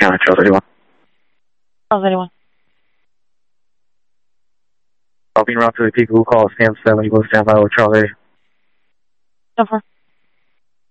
County, Charles 81. Charles 81. I'll be around to the people who call Stand 7, you go stand by with Charles 80. Over.